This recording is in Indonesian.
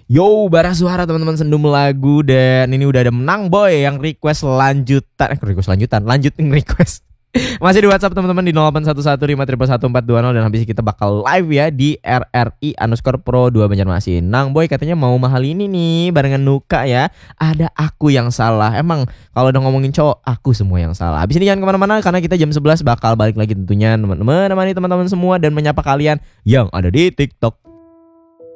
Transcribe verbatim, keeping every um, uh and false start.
Yo, bara suara teman-teman Sendum Lagu. Dan ini udah ada menang boy yang request lanjutan. Eh request lanjutan, lanjutin request. Masih di WhatsApp teman-teman di nol delapan satu satu lima satu satu empat dua nol. Dan habis kita bakal live ya di R R I underscore pro dua Banjarmasin. Nang boy katanya mau mahal ini nih barengan Nuka ya. Ada aku yang salah. Emang kalau udah ngomongin cowok, aku semua yang salah. Habis ini jangan kemana-mana karena kita jam sebelas bakal balik lagi tentunya teman-teman. Menemani teman-teman semua dan menyapa kalian yang ada di TikTok.